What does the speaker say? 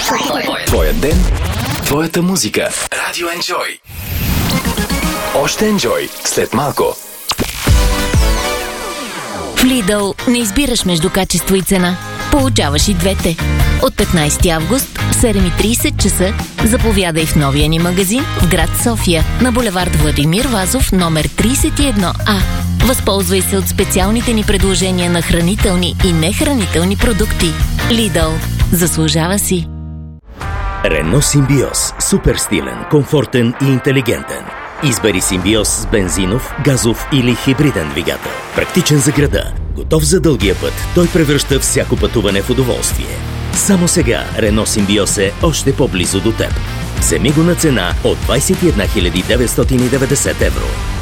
Твоят ден, твоята музика. Радио Enjoy. Още Enjoy след малко. В Lidl не избираш между качество и цена. Получаваш и двете. От 15 август в 7:30 часа заповядай в новия ни магазин в град София на булевард Владимир Вазов номер 31А. Възползвай се от специалните ни предложения на хранителни и нехранителни продукти. Lidl. Заслужава си. Рено Симбиоз. Супер стилен, комфортен и интелигентен. Избери Симбиоз с бензинов, газов или хибриден двигател. Практичен за града, готов за дългия път, той превръща всяко пътуване в удоволствие. Само сега Рено Симбиоз е още по-близо до теб. Вземи го на цена от 21 990 евро.